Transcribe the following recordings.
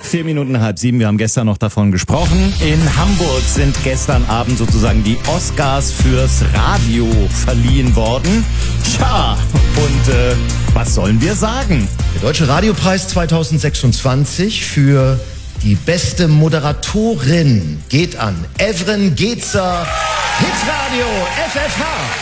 6:04. Wir haben gestern noch davon gesprochen. In Hamburg sind gestern Abend sozusagen die Oscars fürs Radio verliehen worden. Tja, und was sollen wir sagen? Der Deutsche Radiopreis 2026 für die beste Moderatorin geht an Evren Gezer, Hitradio FFH.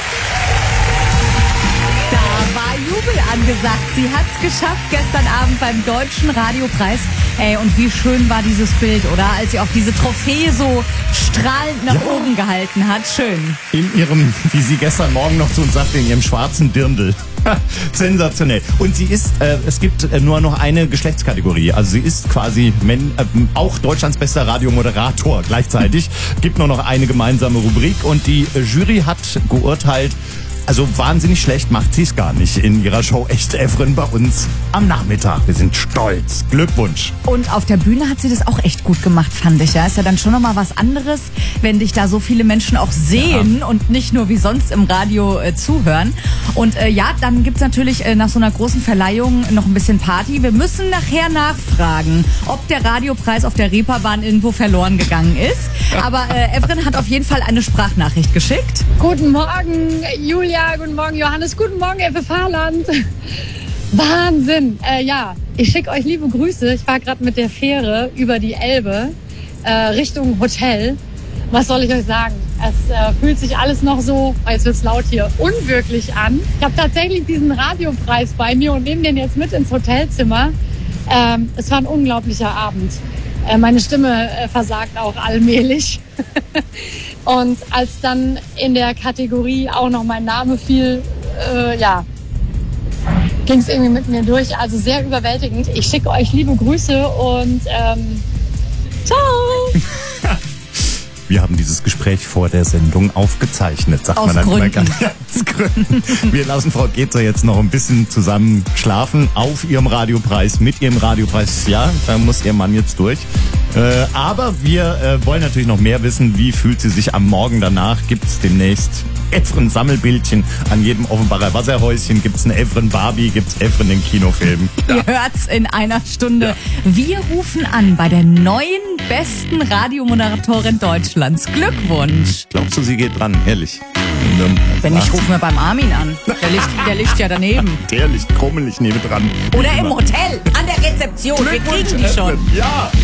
Da war Jubel angesagt. Sie hat's geschafft gestern Abend beim Deutschen Radiopreis. Ey, und wie schön war dieses Bild, oder? Als sie auch diese Trophäe so strahlend nach oben gehalten hat. Schön. In ihrem, wie sie gestern Morgen noch zu uns sagte, in ihrem schwarzen Dirndl. Sensationell. Und sie ist, es gibt nur noch eine Geschlechtskategorie. Also sie ist quasi auch Deutschlands bester Radiomoderator gleichzeitig. Gibt nur noch eine gemeinsame Rubrik und die Jury hat geurteilt, also wahnsinnig schlecht macht sie es gar nicht in ihrer Show Echt Evren bei uns am Nachmittag. Wir sind stolz. Glückwunsch. Und auf der Bühne hat sie das auch echt gut gemacht, fand ich. Ja, ist ja dann schon nochmal was anderes, wenn dich da so viele Menschen auch sehen und nicht nur wie sonst im Radio zuhören. Und dann gibt's natürlich nach so einer großen Verleihung noch ein bisschen Party. Wir müssen nachher nachfragen, ob der Radiopreis auf der Reeperbahn irgendwo verloren gegangen ist. Aber Evren hat auf jeden Fall eine Sprachnachricht geschickt. Guten Morgen, Julia. Guten Morgen, Johannes. Guten Morgen, FFH-Land. Wahnsinn. Ich schicke euch liebe Grüße. Ich war gerade mit der Fähre über die Elbe Richtung Hotel. Was soll ich euch sagen? Es fühlt sich alles noch so, jetzt wird's laut hier, unwirklich an. Ich habe tatsächlich diesen Radiopreis bei mir und nehme den jetzt mit ins Hotelzimmer. Es war ein unglaublicher Abend. Meine Stimme versagt auch allmählich. Und als dann in der Kategorie auch noch mein Name fiel, ging es irgendwie mit mir durch. Also sehr überwältigend. Ich schicke euch liebe Grüße und ciao! Wir haben dieses Gespräch vor der Sendung aufgezeichnet, sagt man dann immer ganz. Aus Gründen. Wir lassen Frau Gezer jetzt noch ein bisschen zusammen schlafen auf ihrem Radiopreis, mit ihrem Radiopreis. Ja, da muss ihr Mann jetzt durch. Aber wir wollen natürlich noch mehr wissen. Wie fühlt sie sich am Morgen danach? Gibt's demnächst Evren-Sammelbildchen an jedem Offenbacher Wasserhäuschen? Gibt's eine Evren-Barbie? Gibt's Evren in Kinofilmen? Ja. Ihr hört's in einer Stunde. Ja. Wir rufen an bei der neuen besten Radiomoderatorin Deutschlands. Glückwunsch! Glaubst du, sie geht dran? Ehrlich? Wenn nicht, rufen wir beim Armin an. Der liegt ja daneben. Der liegt krummelig nebendran. Oder im Hotel, an der Rezeption. Wir kriegen die schon. Ja!